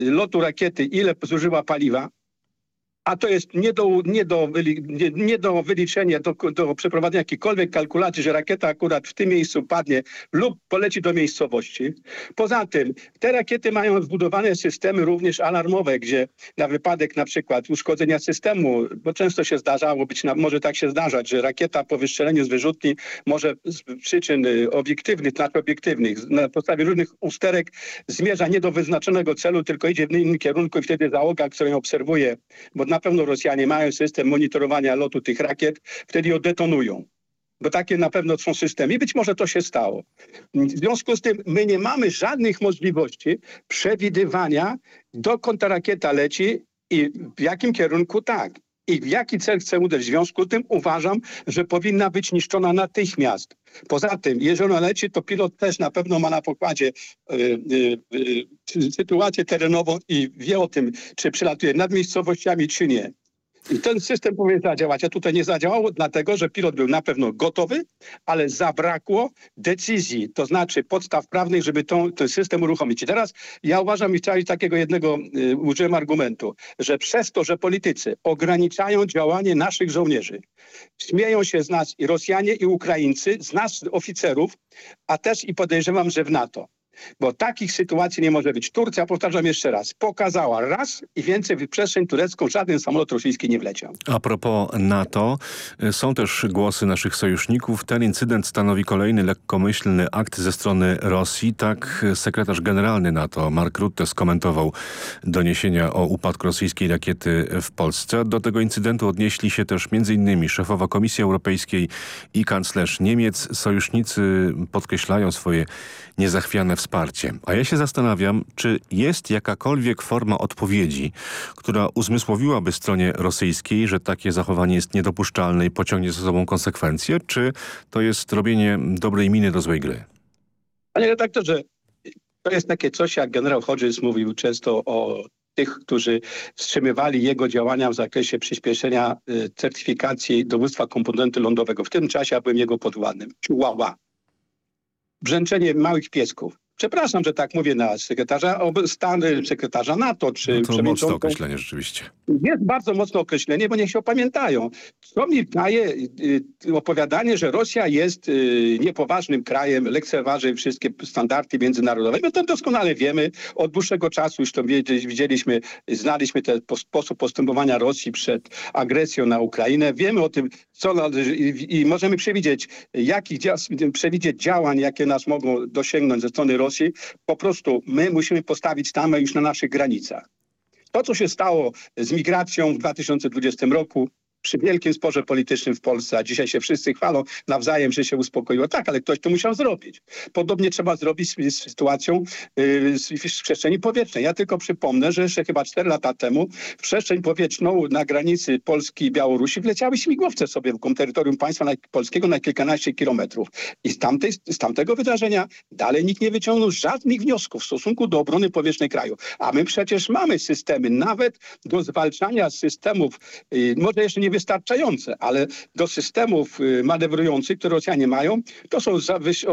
lotu rakiety, ile zużyła paliwa, a to jest nie do wyliczenia, do przeprowadzenia jakichkolwiek kalkulacji, że rakieta akurat w tym miejscu padnie lub poleci do miejscowości. Poza tym te rakiety mają wbudowane systemy również alarmowe, gdzie na wypadek na przykład uszkodzenia systemu, bo często się zdarzało może tak się zdarzać, że rakieta po wystrzeleniu z wyrzutni może z przyczyn obiektywnych, nadobiektywnych, na podstawie różnych usterek zmierza nie do wyznaczonego celu, tylko idzie w innym kierunku i wtedy załoga, która ją obserwuje, bo na pewno Rosjanie mają system monitorowania lotu tych rakiet, wtedy ją detonują. Bo takie na pewno są systemy. I być może to się stało. W związku z tym my nie mamy żadnych możliwości przewidywania, dokąd ta rakieta leci i w jakim kierunku tak. I w jaki cel chce uderzyć. W związku z tym uważam, że powinna być niszczona natychmiast. Poza tym, jeżeli ona leci, to pilot też na pewno ma na pokładzie sytuację terenową i wie o tym, czy przelatuje nad miejscowościami, czy nie. I ten system powinien zadziałać. A tutaj nie zadziałało, dlatego że pilot był na pewno gotowy, ale zabrakło decyzji, to znaczy podstaw prawnych, żeby ten system uruchomić. I teraz ja uważam, i wczoraj takiego jednego użyłem argumentu, że przez to, że politycy ograniczają działanie naszych żołnierzy, śmieją się z nas i Rosjanie, i Ukraińcy, z nas oficerów, a też i podejrzewam, że w NATO. Bo takich sytuacji nie może być. Turcja, powtarzam jeszcze raz, pokazała raz i więcej w przestrzeń turecką żaden samolot rosyjski nie wleciał. A propos NATO, są też głosy naszych sojuszników. Ten incydent stanowi kolejny lekkomyślny akt ze strony Rosji. Tak sekretarz generalny NATO Mark Rutte skomentował doniesienia o upadku rosyjskiej rakiety w Polsce. Do tego incydentu odnieśli się też m.in. szefowa Komisji Europejskiej i kanclerz Niemiec. Sojusznicy podkreślają swoje niezachwiane wsparcie. A ja się zastanawiam, czy jest jakakolwiek forma odpowiedzi, która uzmysłowiłaby stronie rosyjskiej, że takie zachowanie jest niedopuszczalne i pociągnie za sobą konsekwencje, czy to jest robienie dobrej miny do złej gry? Panie redaktorze, to jest takie coś, jak generał Hodges mówił często o tych, którzy wstrzymywali jego działania w zakresie przyspieszenia certyfikacji dowództwa komponentu lądowego. W tym czasie ja byłem jego podwładnym. Chihuahua. Brzęczenie małych piesków. Przepraszam, że tak mówię na sekretarza NATO, czy to mocne określenie rzeczywiście. Jest bardzo mocne określenie, bo niech się opamiętają. Co mi daje opowiadanie, że Rosja jest niepoważnym krajem, lekceważy wszystkie standardy międzynarodowe. My to doskonale wiemy. Od dłuższego czasu już to widzieliśmy, znaliśmy ten sposób postępowania Rosji przed agresją na Ukrainę. Wiemy o tym, co należy i możemy przewidzieć działań, jakie nas mogą dosięgnąć ze strony Rosji. Po prostu my musimy postawić tamę już na naszych granicach. To, co się stało z migracją w 2020 roku, przy wielkim sporze politycznym w Polsce, a dzisiaj się wszyscy chwalą nawzajem, że się uspokoiło. Tak, ale ktoś to musiał zrobić. Podobnie trzeba zrobić z sytuacją w przestrzeni powietrznej. Ja tylko przypomnę, że jeszcze chyba 4 lata temu w przestrzeń powietrzną na granicy Polski i Białorusi wleciały śmigłowce sobie w terytorium państwa polskiego na kilkanaście kilometrów. I z tamtego wydarzenia dalej nikt nie wyciągnął żadnych wniosków w stosunku do obrony powietrznej kraju. A my przecież mamy systemy nawet do zwalczania systemów, może jeszcze nie wystarczające, ale do systemów manewrujących, które Rosjanie mają, to są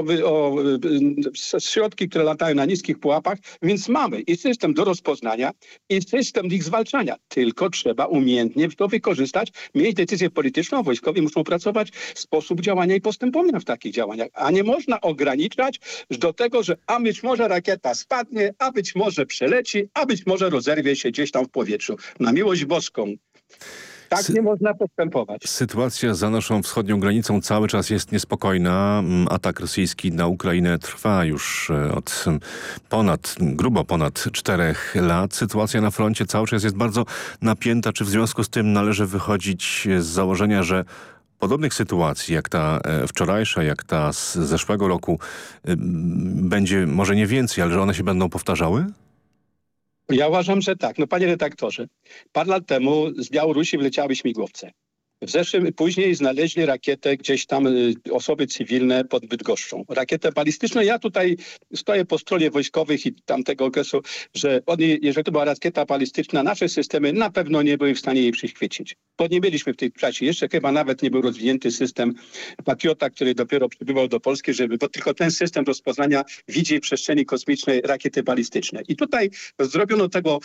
środki, które latają na niskich pułapach, więc mamy i system do rozpoznania, i system ich zwalczania. Tylko trzeba umiejętnie to wykorzystać, mieć decyzję polityczną, wojskowi muszą pracować, sposób działania i postępowania w takich działaniach. A nie można ograniczać do tego, że a być może rakieta spadnie, a być może przeleci, a być może rozerwie się gdzieś tam w powietrzu. Na miłość boską. Tak nie można postępować. Sytuacja za naszą wschodnią granicą cały czas jest niespokojna. Atak rosyjski na Ukrainę trwa już od grubo ponad 4 lat. Sytuacja na froncie cały czas jest bardzo napięta. Czy w związku z tym należy wychodzić z założenia, że podobnych sytuacji, jak ta wczorajsza, jak ta z zeszłego roku, będzie może nie więcej, ale że one się będą powtarzały? Ja uważam, że tak. No panie redaktorze, parę lat temu z Białorusi wleciały śmigłowce. Później znaleźli rakietę gdzieś tam, osoby cywilne pod Bydgoszczą. Rakietę balistyczną. Ja tutaj stoję po stronie wojskowych i tamtego okresu, że jeżeli to była rakieta balistyczna, nasze systemy na pewno nie były w stanie jej przychwycić. Bo nie mieliśmy w tej czasie, jeszcze chyba nawet nie był rozwinięty system Patriota, który dopiero przybywał do Polski, bo tylko ten system rozpoznania widzi w przestrzeni kosmicznej rakiety balistyczne. I tutaj zrobiono tego